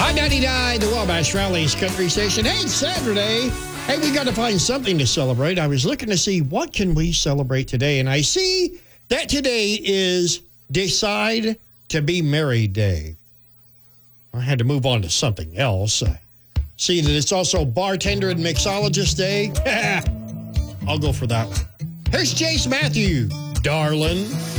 I-99, the Wabash Rallies Country Station. Hey, it's Saturday. Hey, we got to find something to celebrate. I was looking to see what can we celebrate today, and I see that today is Decide to Be Married Day. I had to move on to something else. I see that it's also Bartender and Mixologist Day. I'll go for that one. Here's Chase Matthew, darling.